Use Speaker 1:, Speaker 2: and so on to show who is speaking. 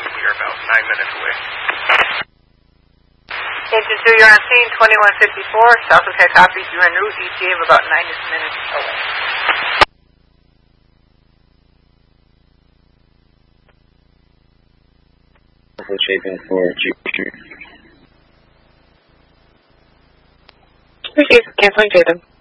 Speaker 1: We are about 9 minutes away.
Speaker 2: Agent 2, you're on scene, 2154. South Lookout copies. You're en route, ETA of about 9 minutes away.
Speaker 3: Shaping for Jupiter.
Speaker 4: Received. Canceling Tatum.